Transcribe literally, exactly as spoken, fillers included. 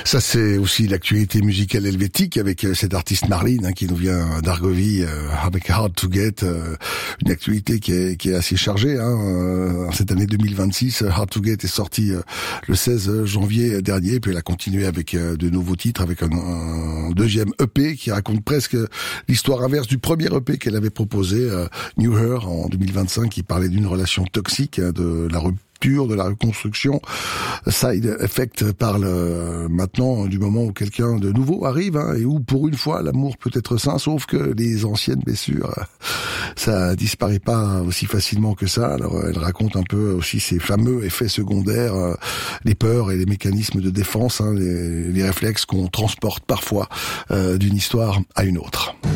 Ça, c'est aussi l'actualité musicale helvétique avec euh, cet artiste Marlene hein, qui nous vient d'Argovie, euh, avec Hard to Get, euh, une actualité qui est, qui est assez chargée. Hein, euh, cette année deux mille vingt-six, Hard to Get est sorti euh, le seize janvier dernier, puis elle a continué avec euh, de nouveaux titres, avec un, un deuxième E P qui raconte presque l'histoire inverse du premier E P qu'elle avait proposé, euh, New Her, en deux mille vingt-cinq, qui parlait d'une relation toxique, hein, de la rupture de la reconstruction. Side Effect parle euh, maintenant du moment où quelqu'un de nouveau arrive hein, et où pour une fois l'amour peut être sain, sauf que les anciennes blessures euh, ça disparaît pas aussi facilement que ça. Alors elle raconte un peu aussi ces fameux effets secondaires, euh, les peurs et les mécanismes de défense, hein, les, les réflexes qu'on transporte parfois euh, d'une histoire à une autre.